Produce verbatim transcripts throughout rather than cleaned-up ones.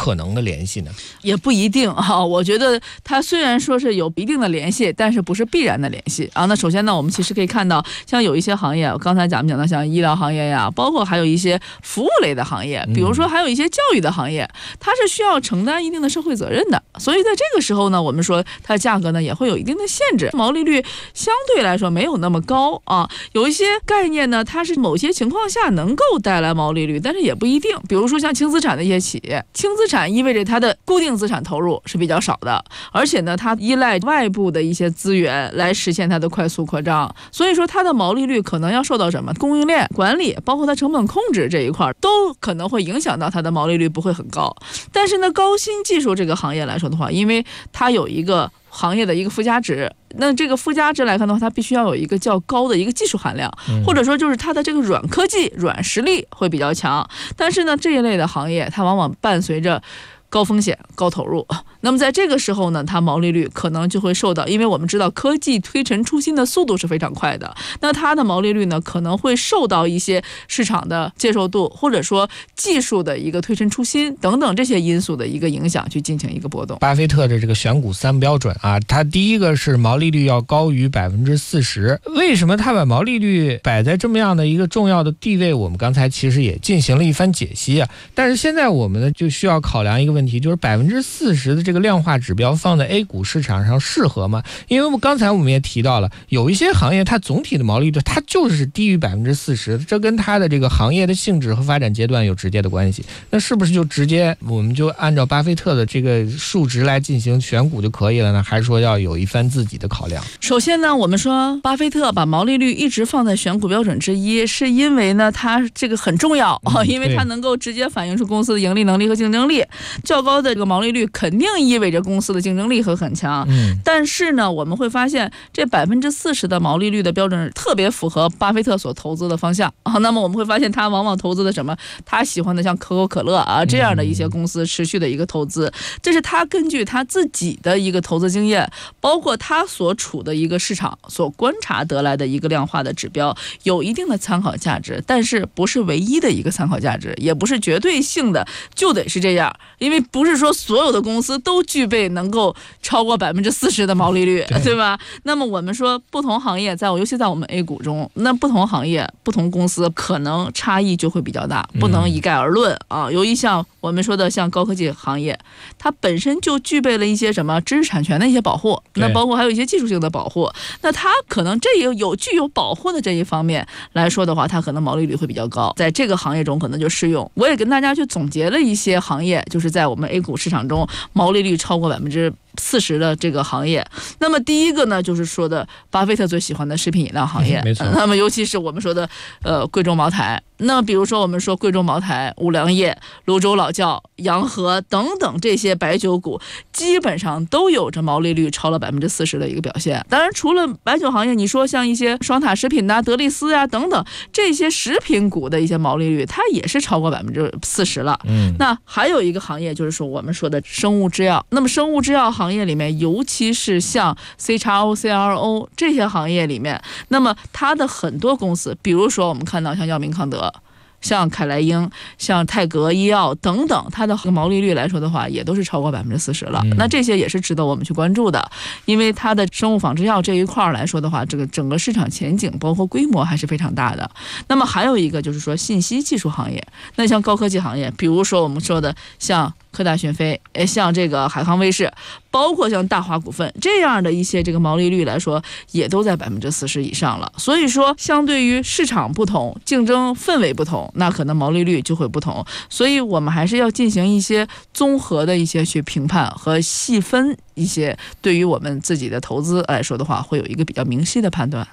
可能的联系呢？ 也不一定啊，我觉得它虽然说是有一定的联系，但是不是必然的联系啊。那首先呢，我们其实可以看到，像有一些行业，刚才咱们讲到像医疗行业呀，包括还有一些服务类的行业，比如说还有一些教育的行业，它是需要承担一定的社会责任的。所以在这个时候呢，我们说它价格呢也会有一定的限制，毛利率相对来说没有那么高啊。有一些概念呢，它是某些情况下能够带来毛利率，但是也不一定。比如说像轻资产的一些企业，轻资产意味着它的固定资产投入是比较少的，而且呢，它依赖外部的一些资源来实现它的快速扩张，所以说它的毛利率可能要受到什么供应链管理，包括它成本控制这一块都可能会影响到它的毛利率不会很高。但是呢，高新技术这个行业来说的话，因为它有一个行业的一个附加值，那这个附加值来看的话，它必须要有一个较高的一个技术含量，或者说就是它的这个软科技、软实力会比较强。但是呢，这一类的行业它往往伴随着高风险、高投入，那么在这个时候呢，它毛利率可能就会受到，因为我们知道科技推陈出新的速度是非常快的，那它的毛利率呢可能会受到一些市场的接受度，或者说技术的一个推陈出新等等这些因素的一个影响去进行一个波动。 巴菲特的这个选股三标准啊，它第一个是毛利率要高于百分之四十。为什么他把毛利率摆在这么样的一个重要的地位？我们刚才其实也进行了一番解析啊，但是现在我们呢就需要考量一个问题。问题就是百分之四十的这个量化指标放在 A 股市场上适合吗？因为我刚才我们也提到了，有一些行业它总体的毛利率它就是低于百分之四十，这跟它的这个行业的性质和发展阶段有直接的关系。那是不是就直接我们就按照巴菲特的这个数值来进行选股就可以了呢？还是说要有一番自己的考量？ 首先呢，我们说巴菲特把毛利率一直放在选股标准之一，是因为呢它这个很重要、嗯、因为它能够直接反映出公司的盈利能力和竞争力。较高的这个毛利率肯定意味着公司的竞争力会很强，嗯，但是呢，我们会发现这百分之四十的毛利率的标准特别符合巴菲特所投资的方向啊。那么我们会发现他往往投资的什么？他喜欢的像可口可乐啊这样的一些公司持续的一个投资，这是他根据他自己的一个投资经验，包括他所处的一个市场所观察得来的一个量化的指标，有一定的参考价值，但是不是唯一的一个参考价值，也不是绝对性的就得是这样，因为不是说所有的公司都具备能够超过百分之四十的毛利率， 对, 对吧？那么我们说不同行业在尤其在我们 A 股中，那不同行业不同公司可能差异就会比较大，不能一概而论啊。尤其像我们说的像高科技行业，它本身就具备了一些什么知识产权的一些保护，那包括还有一些技术性的保护，那它可能这也有具有保护的这一方面来说的话，它可能毛利率会比较高，在这个行业中可能就适用。我也跟大家去总结了一些行业，就是在我们 A 股市场中毛利率超过百分之四十的这个行业。那么第一个呢，就是说的巴菲特最喜欢的食品饮料行业， 没错。 那么尤其是我们说的呃贵州茅台，那么比如说我们说贵州茅台、五粮液、泸州老窖、洋河等等这些白酒股，基本上都有着毛利率超了百分之四十的一个表现。当然，除了白酒行业，你说像一些双塔食品呐、德力斯呀、啊、等等这些食品股的一些毛利率，它也是超过百分之四十了。嗯，那还有一个行业就是说我们说的生物制药，那么生物制药行业里面，尤其是像 C X O、C R O 这些行业里面，那么它的很多公司，比如说我们看到像药明康德、像凯莱英、像泰格医药等等，它的毛利率来说的话，也都是超过百分之四十了。那这些也是值得我们去关注的，因为它的生物仿制药这一块来说的话，这个整个市场前景包括规模还是非常大的。那么还有一个就是说信息技术行业，那像高科技行业，比如说我们说的像科大讯飞，像这个海康威视，包括像大华股份这样的一些这个毛利率来说，也都在百分之四十以上了。所以说，相对于市场不同，竞争氛围不同，那可能毛利率就会不同。所以我们还是要进行一些综合的一些去评判和细分一些，对于我们自己的投资来说的话，会有一个比较明晰的判断。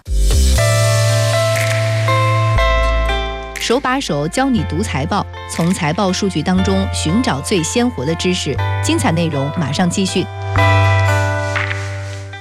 手把手教你读财报，从财报数据当中寻找最鲜活的知识。精彩内容马上继续。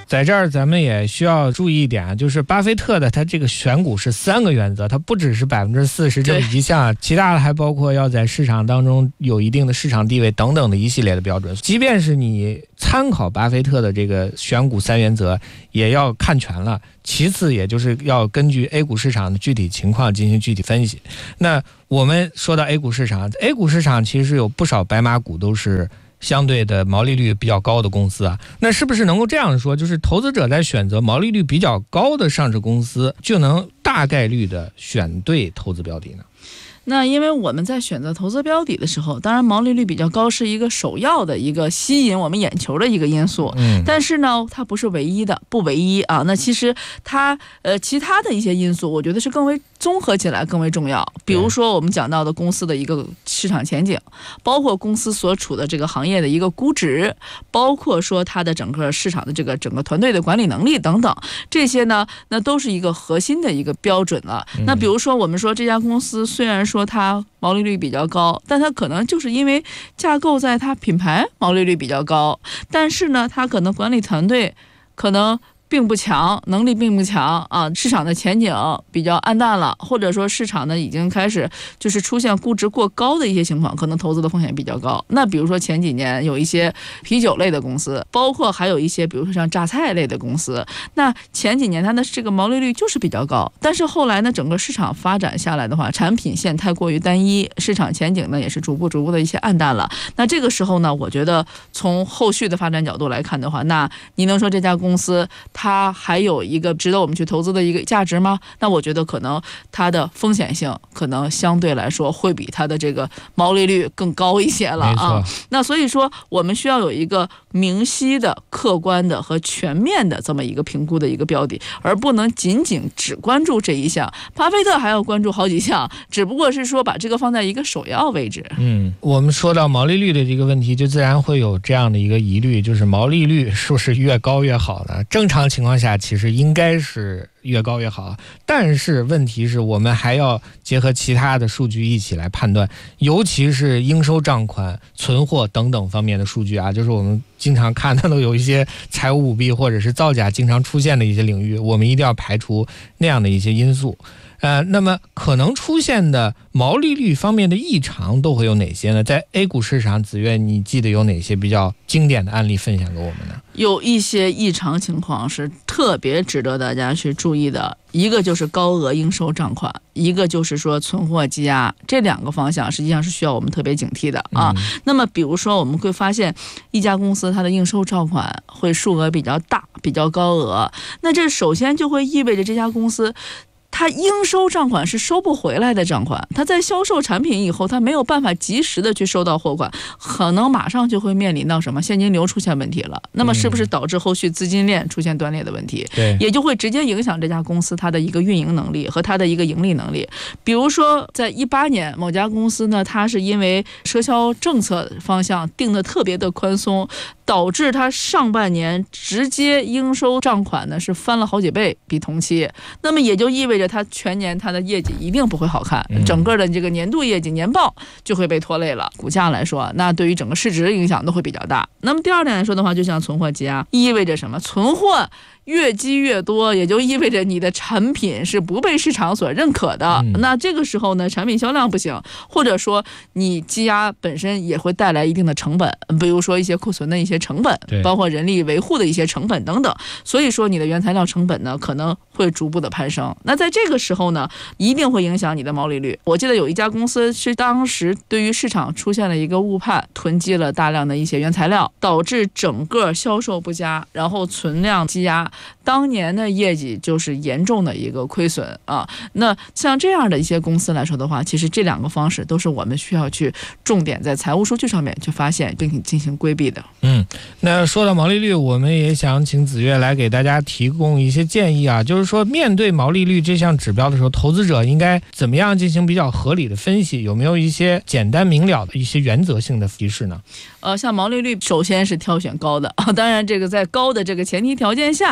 在这儿咱们也需要注意一点啊，就是巴菲特的他这个选股是三个原则，它不只是百分之四十这么一项，其他的还包括要在市场当中有一定的市场地位等等的一系列的标准。即便是你参考巴菲特的这个选股三原则，也要看全了。其次，也就是要根据 A 股市场的具体情况进行具体分析。那我们说到 A 股市场 ，A 股市场其实有不少白马股都是相对的毛利率比较高的公司啊。那是不是能够这样说，就是投资者在选择毛利率比较高的上市公司，就能大概率的选对投资标的呢？ 那因为我们在选择投资标的的时候，当然毛利率比较高是一个首要的一个吸引我们眼球的一个因素，嗯，但是呢，它不是唯一的，不唯一啊。那其实它呃其他的一些因素，我觉得是更为综合起来更为重要。比如说我们讲到的公司的一个市场前景，包括公司所处的这个行业的一个估值，包括说它的整个市场的这个整个团队的管理能力等等，这些呢，那都是一个核心的一个标准了。嗯、那比如说我们说这家公司虽然说它毛利率比较高，但它可能就是因为架构在它品牌毛利率比较高，但是呢，它可能管理团队可能并不强，能力并不强啊，市场的前景比较暗淡了，或者说市场呢已经开始就是出现估值过高的一些情况，可能投资的风险比较高。那比如说前几年有一些啤酒类的公司，包括还有一些比如说像榨菜类的公司，那前几年它的这个毛利率就是比较高，但是后来呢，整个市场发展下来的话，产品线太过于单一，市场前景呢也是逐步逐步的一些暗淡了。那这个时候呢，我觉得从后续的发展角度来看的话，那你能说这家公司它还有一个值得我们去投资的一个价值吗？那我觉得可能它的风险性可能相对来说会比它的这个毛利率更高一些了啊。那所以说我们需要有一个明晰的、客观的和全面的这么一个评估的一个标的，而不能仅仅只关注这一项。巴菲特还要关注好几项，只不过是说把这个放在一个首要位置。 嗯，我们说到毛利率的这个问题，就自然会有这样的一个疑虑，就是毛利率是不是越高越好呢？正常情况下其实应该是越高越好，但是问题是我们还要结合其他的数据一起来判断，尤其是应收账款、存货等等方面的数据啊，就是我们经常看到的有一些财务舞弊或者是造假经常出现的一些领域，我们一定要排除那样的一些因素。呃，那么可能出现的毛利率方面的异常都会有哪些呢？在 A 股市场，子越你记得有哪些比较经典的案例分享给我们呢？ 有一些异常情况是特别值得大家去注意的，一个就是高额应收账款，一个就是说存货积压，这两个方向实际上是需要我们特别警惕的啊。嗯、那么比如说我们会发现一家公司它的应收账款会数额比较大，比较高额，那这首先就会意味着这家公司它应收账款是收不回来的账款，它在销售产品以后，它没有办法及时的去收到货款，可能马上就会面临到什么现金流出现问题了。那么是不是导致后续资金链出现断裂的问题？对、嗯，也就会直接影响这家公司它的一个运营能力和它的一个盈利能力。比如说，在一八年某家公司呢，它是因为赊销政策方向定的特别的宽松，导致它上半年直接应收账款呢是翻了好几倍比同期，那么也就意味着它全年它的业绩一定不会好看，整个的这个年度业绩年报就会被拖累了。股价来说，那对于整个市值的影响都会比较大。那么第二点来说的话，就像存货积压，意味着什么？存货越积越多，也就意味着你的产品是不被市场所认可的。嗯、那这个时候呢，产品销量不行，或者说你积压本身也会带来一定的成本，比如说一些库存的一些成本，包括人力维护的一些成本等等。所以说你的原材料成本呢可能会逐步的攀升。那在这个时候呢，一定会影响你的毛利率。我记得有一家公司是当时对于市场出现了一个误判，囤积了大量的一些原材料，导致整个销售不佳，然后存量积压。当年的业绩就是严重的一个亏损啊。那像这样的一些公司来说的话，其实这两个方式都是我们需要去重点在财务数据上面去发现并且进行规避的。 嗯，那说到毛利率，我们也想请子越来给大家提供一些建议啊，就是说面对毛利率这项指标的时候，投资者应该怎么样进行比较合理的分析？有没有一些简单明了的一些原则性的提示呢？ 呃，像毛利率，首先是挑选高的，当然这个在高的这个前提条件下，我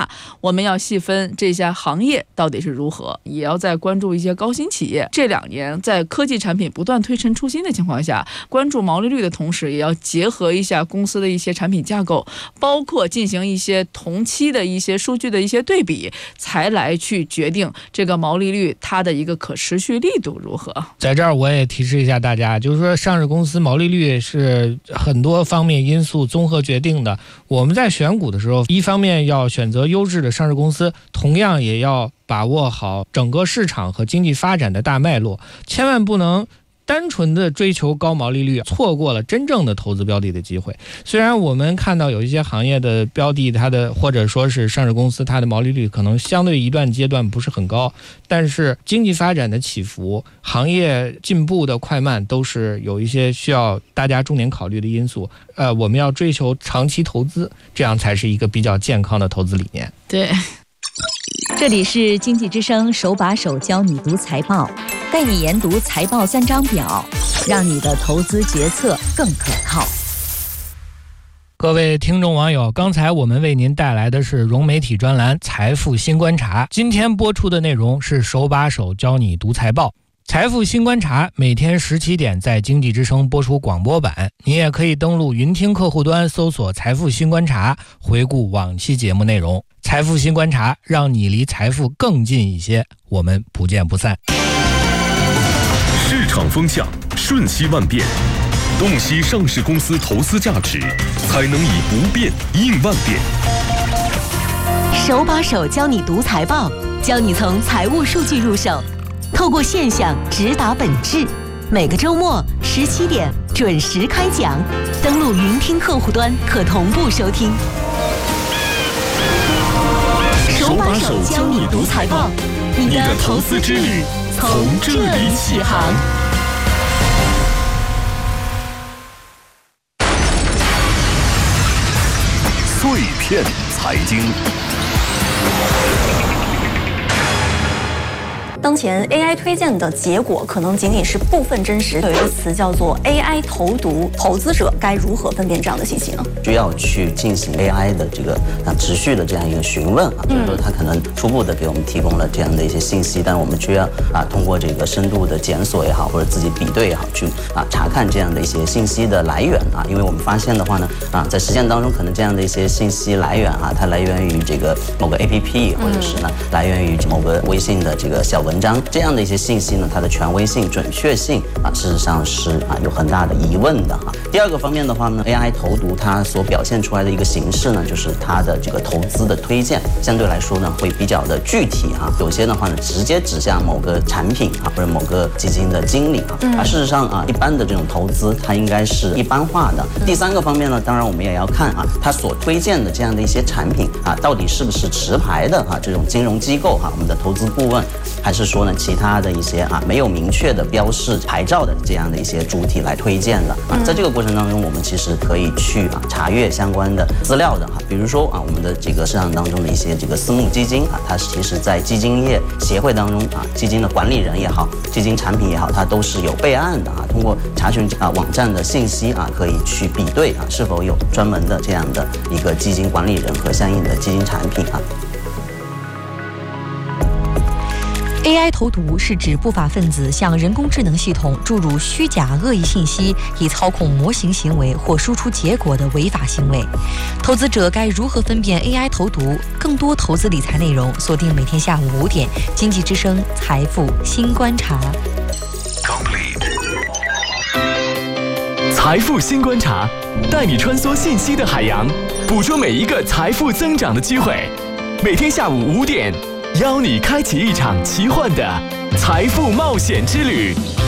我们要细分这家行业到底是如何，也要再关注一些高新企业。这两年在科技产品不断推陈出新的情况下，关注毛利率的同时，也要结合一下公司的一些产品架构，包括进行一些同期的一些数据的一些对比，才来去决定这个毛利率它的一个可持续力度如何。 在这儿我也提示一下大家，就是说上市公司毛利率是很多方面因素综合决定的。我们在选股的时候，一方面要选择优质的上市公司，同样也要把握好整个市场和经济发展的大脉络，千万不能单纯的追求高毛利率，错过了真正的投资标的的机会。虽然我们看到有一些行业的标的，它的或者说是上市公司，它的毛利率可能相对一段阶段不是很高，但是经济发展的起伏、行业进步的快慢，都是有一些需要大家重点考虑的因素。呃，我们要追求长期投资，这样才是一个比较健康的投资理念。 对。 这里是经济之声手把手教你读财报，带你研读财报三张表，让你的投资决策更可靠。 各位听众网友，刚才我们为您带来的是融媒体专栏财富新观察，今天播出的内容是手把手教你读财报。财富新观察每天十七点在经济之声播出广播版，你也可以登录云听客户端搜索财富新观察，回顾往期节目内容。财富新观察，让你离财富更近一些，我们不见不散。 市场风向瞬息万变，洞悉上市公司投资价值，才能以不变应万变。 手把手教你读财报，教你从财务数据入手，透过现象直达本质。每个周末十七点准时开讲，登录云听客户端可同步收听。手把手教你读财报，你的投资之旅从这里起航。 碎片财经。 当前 A I 推荐的结果可能仅仅是部分真实，有一个词叫做 A I 投毒，投资者该如何分辨这样的信息呢？ 需要去进行 A I 的这个啊持续的这样一个询问啊，就是说它可能初步的给我们提供了这样的一些信息，但是我们需要啊通过这个深度的检索也好，或者自己比对也好，去啊查看这样的一些信息的来源啊，因为我们发现的话呢啊，在实践当中可能这样的一些信息来源啊，它来源于这个某个 A P P， 或者是呢来源于某个微信的这个小文章，这样的一些信息呢，它的权威性、准确性啊，事实上是啊有很大的疑问的哈。第二个方面的话呢 ，A I 投毒它所表现出来的一个形式呢，就是它的这个投资的推荐相对来说呢会比较的具体哈，有些的话呢直接指向某个产品啊或者某个基金的经理啊，而事实上啊一般的这种投资它应该是一般化的。第三个方面呢，当然我们也要看啊它所推荐的这样的一些产品啊到底是不是持牌的啊这种金融机构哈、啊、我们的投资顾问，还是说呢其他的一些啊没有明确的标示牌照的这样的一些主体来推荐的啊，在这个过程当中我们其实可以去啊查阅相关的资料的哈，比如说啊我们的这个市场当中的一些这个私募基金啊，它其实在基金业协会当中啊，基金的管理人也好，基金产品也好，它都是有备案的啊，通过查询啊网站的信息啊，可以去比对啊是否有专门的这样的一个基金管理人和相应的基金产品啊。 A I 投毒是指不法分子向人工智能系统注入虚假恶意信息，以操控模型行为或输出结果的违法行为。投资者该如何分辨 A I 投毒？更多投资理财内容，锁定每天下午五点，经济之声财富新观察。 财富新观察，带你穿梭信息的海洋，捕捉每一个财富增长的机会。每天下午五点，邀你开启一场奇幻的财富冒险之旅。